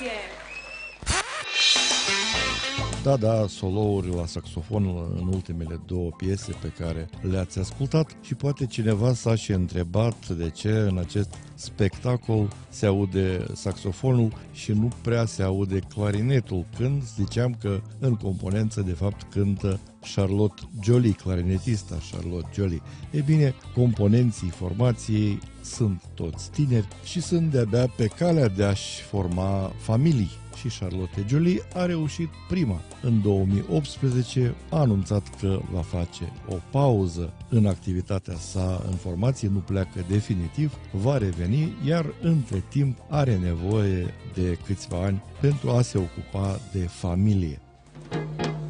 Atenție! Da, solouri la saxofon în ultimele două piese pe care le-ați ascultat și poate cineva s-a și întrebat de ce în acest spectacol se aude saxofonul și nu prea se aude clarinetul, când ziceam că în componență de fapt cântă Charlotte Joly, clarinetista Charlotte Joly. E bine, componenții formației sunt toți tineri și sunt de-abia pe calea de a-și forma familii. Și Charlotte Joly a reușit prima. În 2018 a anunțat că va face o pauză în activitatea sa în formație, nu pleacă definitiv, va reveni, iar între timp are nevoie de câțiva ani pentru a se ocupa de familie.